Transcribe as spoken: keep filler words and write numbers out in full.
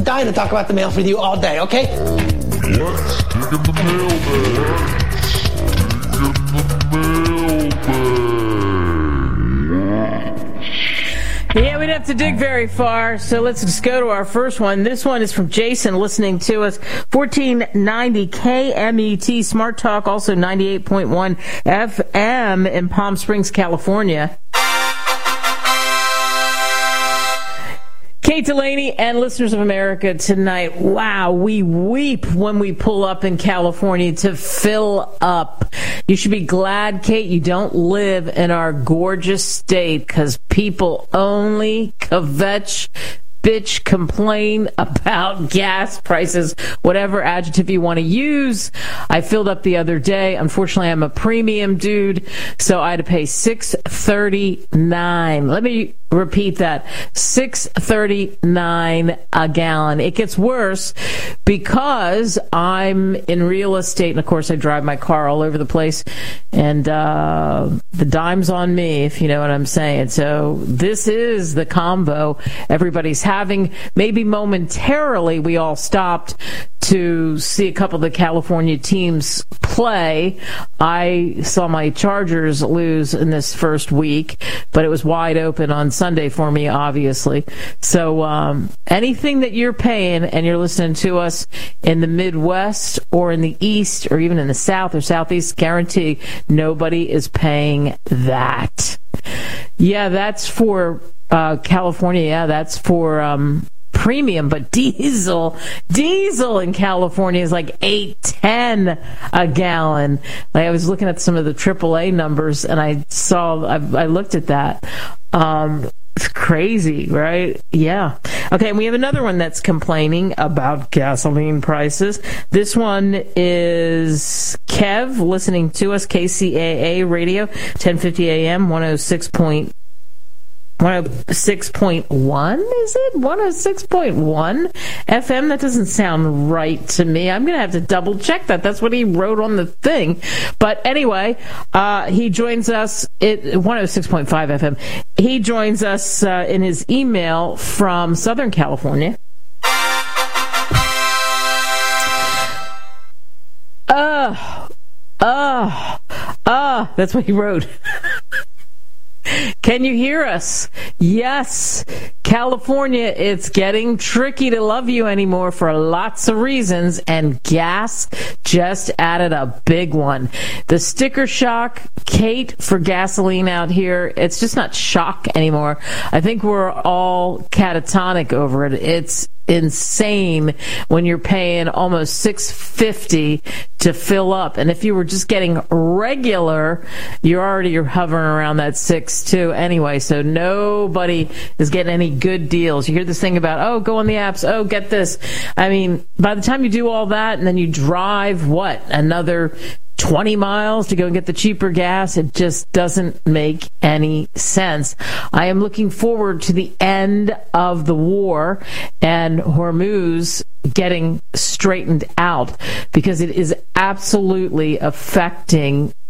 dying to talk about the mail with you all day, okay? Let's dig in the mailbag. Yeah, we don't have to dig very far, so let's just go to our first one. This one is from Jason, listening to us, fourteen ninety K M E T Smart Talk, also ninety-eight point one F M in Palm Springs, California. Kate Delaney and listeners of America tonight. Wow, we weep when we pull up in California to fill up. You should be glad, Kate, you don't live in our gorgeous state, because people only kvetch, bitch, complain about gas prices, whatever adjective you want to use. I filled up the other day. Unfortunately, I'm a premium dude, so I had to pay six thirty-nine. Let me repeat that. six thirty-nine a gallon. It gets worse because I'm in real estate, and of course I drive my car all over the place, and uh, the dime's on me, if you know what I'm saying. So this is the combo everybody's having. Maybe momentarily we all stopped to see a couple of the California teams play. I saw my Chargers lose in this first week, but it was wide open on Sunday for me, obviously. So um, anything that you're paying and you're listening to us in the Midwest or in the East or even in the South or Southeast, guarantee nobody is paying that. Yeah, that's for uh, California. Yeah, that's for um, premium, but diesel, diesel in California is like eight ten a gallon. Like, I was looking at some of the triple A numbers, and I saw, I, I looked at that. Um, it's crazy, right? Yeah. Okay, and we have another one that's complaining about gasoline prices. This one is Kev, listening to us, K C A A Radio, ten fifty A M, one oh six point one oh six point one, is it? one oh six point one F M? That doesn't sound right to me. I'm going to have to double check that. That's what he wrote on the thing. But anyway, uh, he joins us at one oh six point five F M. He joins us uh, in his email from Southern California. Uh, uh, uh, that's what he wrote. Can you hear us? Yes. California, it's getting tricky to love you anymore for lots of reasons, and gas just added a big one. The sticker shock, Kate, for gasoline out here, it's just not shock anymore. I think we're all catatonic over it. It's insane when you're paying almost six fifty to fill up, and if you were just getting regular, you're already you're hovering around that six two anyway. So nobody is getting any good deals. You hear this thing about, oh, go on the apps, oh, get this. I mean, by the time you do all that and then you drive what, another twenty miles to go and get the cheaper gas, it just doesn't make any sense. I am looking forward to the end of the war and Hormuz getting straightened out, because it is absolutely affecting